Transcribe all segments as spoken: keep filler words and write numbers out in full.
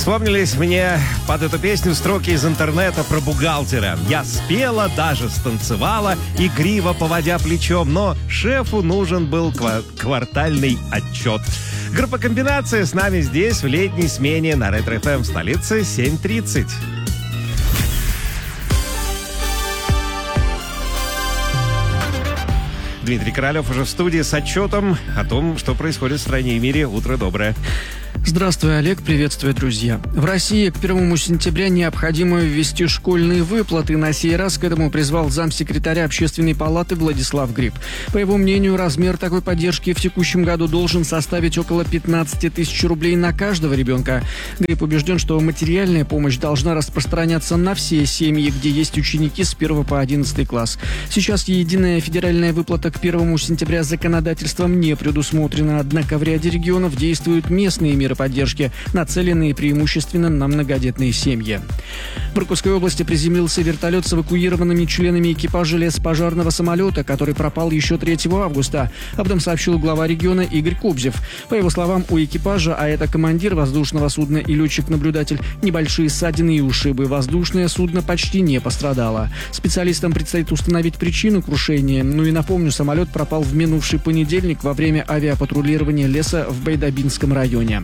Вспомнились мне под эту песню строки из интернета про бухгалтера. Я спела, даже станцевала, игриво поводя плечом, но шефу нужен был ква- квартальный отчет. Группа «Комбинация» с нами здесь в летней смене на Ретро-эф эм в столице семь тридцать. Дмитрий Королев уже в студии с отчетом о том, что происходит в стране и мире. Утро доброе. Здравствуй, Олег. Приветствую, друзья. В России к первому сентября необходимо ввести школьные выплаты. На сей раз к этому призвал замсекретаря Общественной палаты Владислав Гриб. По его мнению, размер такой поддержки в текущем году должен составить около пятнадцать тысяч рублей на каждого ребенка. Гриб убежден, что материальная помощь должна распространяться на все семьи, где есть ученики с первого по одиннадцатый класс. Сейчас единая федеральная выплата к первому сентября законодательством не предусмотрена, однако в ряде регионов действуют местные меры поддержки, нацеленные преимущественно на многодетные семьи. В Иркутской области приземлился вертолет с эвакуированными членами экипажа лесопожарного самолета, который пропал еще третьего августа. Об этом сообщил глава региона Игорь Кобзев. По его словам, у экипажа, а это командир воздушного судна и летчик-наблюдатель, небольшие ссадины и ушибы. Воздушное судно почти не пострадало. Специалистам предстоит установить причину крушения. Ну и напомню, самолет пропал в минувший понедельник во время авиапатрулирования леса в Байдабинском районе.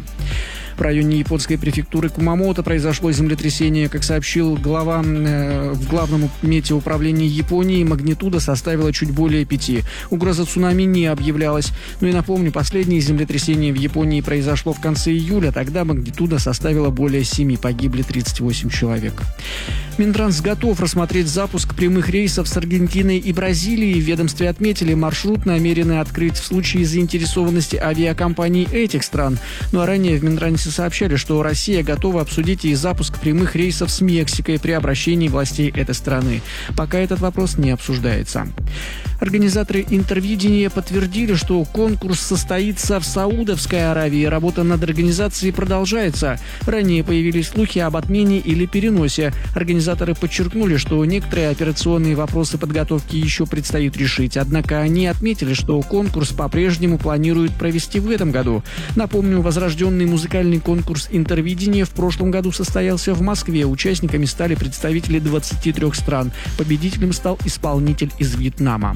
В районе японской префектуры Кумамото произошло землетрясение. Как сообщил глава э, в главном метеоуправлении Японии, магнитуда составила чуть более пяти. Угроза цунами не объявлялась. Ну и напомню, последнее землетрясение в Японии произошло в конце июля. Тогда магнитуда составила более семи. Погибли тридцать восемь человек. Минтранс готов рассмотреть запуск прямых рейсов с Аргентиной и Бразилией. В ведомстве отметили, маршрут намерены открыть в случае заинтересованности авиакомпаний этих стран. Ну а ранее в Минтрансе сообщали, что Россия готова обсудить и запуск прямых рейсов с Мексикой при обращении властей этой страны. Пока этот вопрос не обсуждается. Организаторы интервидения подтвердили, что конкурс состоится в Саудовской Аравии. Работа над организацией продолжается. Ранее появились слухи об отмене или переносе. Организаторы подчеркнули, что некоторые операционные вопросы подготовки еще предстоит решить. Однако они отметили, что конкурс по-прежнему планируют провести в этом году. Напомню, возрожденный музыкальный конкурс интервидения в прошлом году состоялся в Москве. Участниками стали представители двадцати трёх стран. Победителем стал исполнитель из Вьетнама.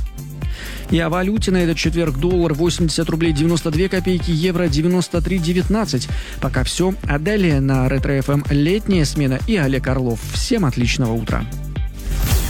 И о валюте на этот четверг: доллар восемьдесят рублей девяносто две копейки, евро девяносто три девятнадцать. Пока все. А далее на Ретро-эф эм летняя смена и Олег Орлов. Всем отличного утра.